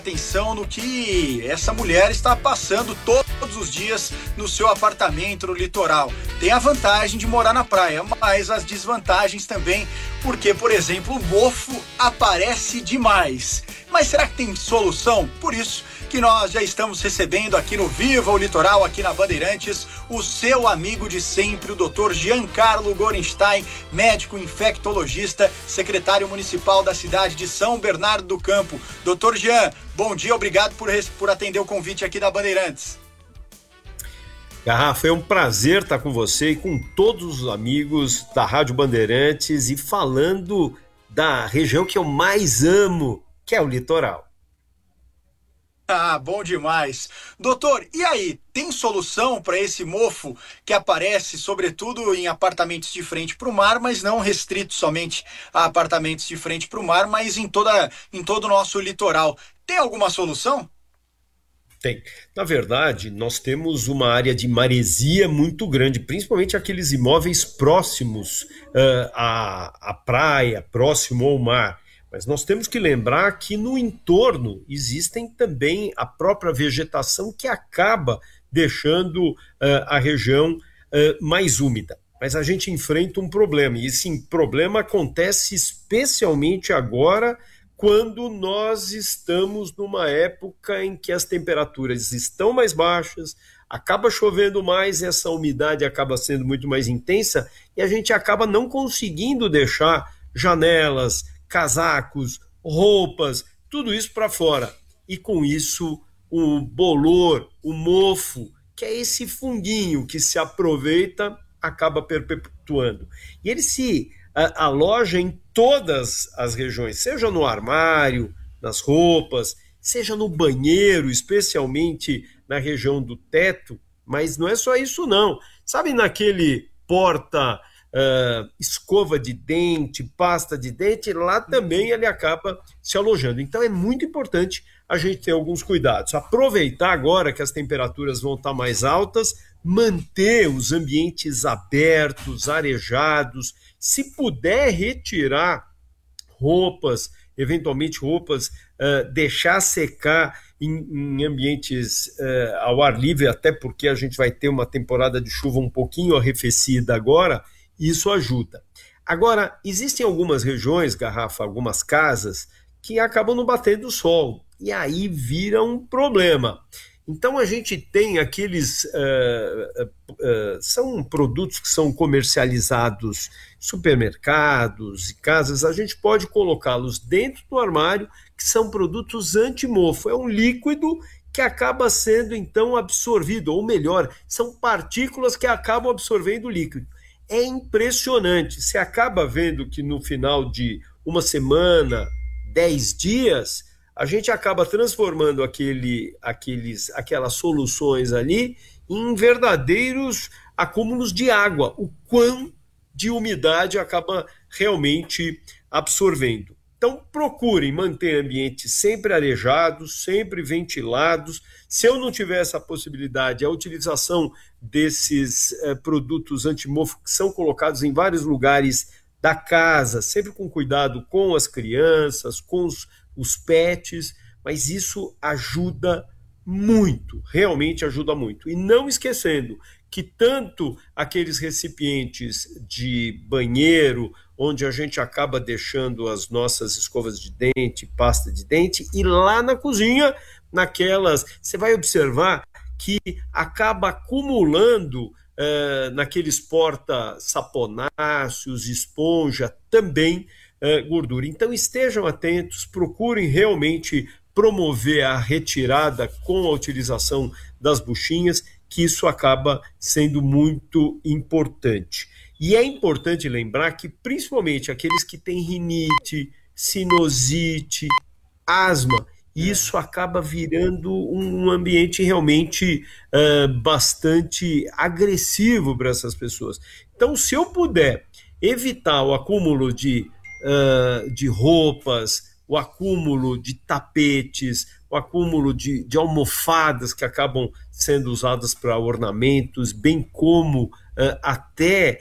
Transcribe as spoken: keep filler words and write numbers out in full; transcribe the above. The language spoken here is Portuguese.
atenção no que essa mulher está passando todos os dias no seu apartamento no litoral. Tem a vantagem de morar na praia, mas as desvantagens também, porque, por exemplo, o mofo aparece demais. Mas será que tem solução? Por isso que nós já estamos recebendo aqui no Viva o Litoral, aqui na Bandeirantes, o seu amigo de sempre, o doutor Giancarlo Gorenstein, médico infectologista, secretário municipal da cidade de São Bernardo do Campo. doutor Jean, bom dia, obrigado por, por atender o convite aqui da Bandeirantes. Garrafa, é um prazer estar com você e com todos os amigos da Rádio Bandeirantes e falando da região que eu mais amo, que é o litoral. Ah, bom demais. Doutor, e aí, tem solução para esse mofo que aparece, sobretudo em apartamentos de frente para o mar, mas não restrito somente a apartamentos de frente para o mar, mas em, toda, em todo o nosso litoral? Tem alguma solução? Tem. Na verdade, nós temos uma área de maresia muito grande, principalmente aqueles imóveis próximos uh, à, à praia, próximo ao mar. Mas nós temos que lembrar que no entorno existem também a própria vegetação que acaba deixando uh, a região uh, mais úmida. Mas a gente enfrenta um problema, e esse problema acontece especialmente agora, quando nós estamos numa época em que as temperaturas estão mais baixas, acaba chovendo mais, e essa umidade acaba sendo muito mais intensa, e a gente acaba não conseguindo deixar janelas, casacos, roupas, tudo isso para fora. E com isso, o bolor, o mofo, que é esse funguinho que se aproveita, acaba perpetuando. E ele se a, aloja em todas as regiões, seja no armário, nas roupas, seja no banheiro, especialmente na região do teto, mas não é só isso não. Sabe naquele porta... Uh, escova de dente, pasta de dente, lá também ele acaba se alojando. Então é muito importante a gente ter alguns cuidados. Aproveitar agora que as temperaturas vão estar mais altas, manter os ambientes abertos, arejados, se puder retirar roupas, eventualmente roupas, uh, deixar secar em, em ambientes uh, ao ar livre, até porque a gente vai ter uma temporada de chuva um pouquinho arrefecida agora. Isso ajuda. Agora, existem algumas regiões, Garrafa, algumas casas, que acabam não batendo sol, e aí vira um problema. Então a gente tem aqueles, uh, uh, uh, são produtos que são comercializados em supermercados e casas, a gente pode colocá-los dentro do armário, que são produtos anti-mofo, é um líquido que acaba sendo então absorvido, ou melhor, são partículas que acabam absorvendo o líquido. É impressionante, você acaba vendo que no final de uma semana, dez dias, a gente acaba transformando aquele, aqueles, aquelas soluções ali em verdadeiros acúmulos de água, o quão de umidade acaba realmente absorvendo. Então procurem manter ambientes sempre arejados, sempre ventilados. Se eu não tiver essa possibilidade, a utilização desses eh, produtos antimofo que são colocados em vários lugares da casa, sempre com cuidado com as crianças, com os, os pets, mas isso ajuda muito, realmente ajuda muito. E não esquecendo que tanto aqueles recipientes de banheiro, onde a gente acaba deixando as nossas escovas de dente, pasta de dente, e lá na cozinha, naquelas, você vai observar que acaba acumulando uh, naqueles porta-saponáceos, esponja, também uh, gordura. Então estejam atentos, procurem realmente promover a retirada com a utilização das buchinhas, que isso acaba sendo muito importante. E é importante lembrar que, principalmente aqueles que têm rinite, sinusite, asma, isso acaba virando um ambiente realmente uh, bastante agressivo para essas pessoas. Então, se eu puder evitar o acúmulo de, uh, de roupas, o acúmulo de tapetes, o acúmulo de, de almofadas que acabam sendo usadas para ornamentos, bem como uh, até